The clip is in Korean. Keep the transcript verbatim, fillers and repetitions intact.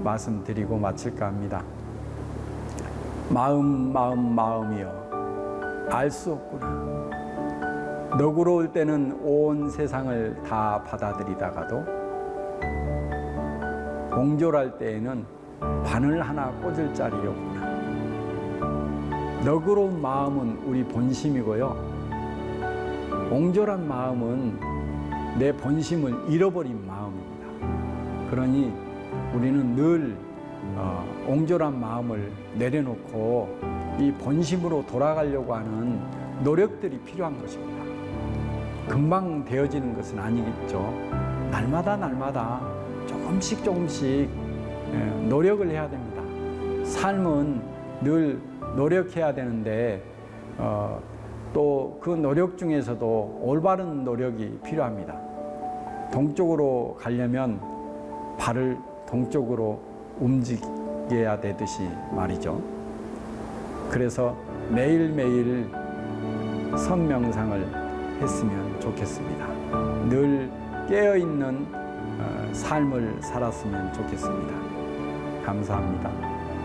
말씀드리고 마칠까 합니다. 마음 마음 마음이여 알 수 없구나. 너그러울 때는 온 세상을 다 받아들이다가도 옹졸할 때에는 바늘 하나 꽂을 자리였구나. 너그러운 마음은 우리 본심이고요, 옹졸한 마음은 내 본심을 잃어버린 마음입니다. 그러니 우리는 늘 어, 옹졸한 마음을 내려놓고 이 본심으로 돌아가려고 하는 노력들이 필요한 것입니다. 금방 되어지는 것은 아니겠죠. 날마다 날마다 조금씩 조금씩 노력을 해야 됩니다. 삶은 늘 노력해야 되는데 어, 또 그 노력 중에서도 올바른 노력이 필요합니다. 동쪽으로 가려면 발을 동쪽으로 움직여야 되듯이 말이죠. 그래서 매일매일 선명상을 했으면 좋겠습니다. 늘 깨어있는 삶을 살았으면 좋겠습니다. 감사합니다.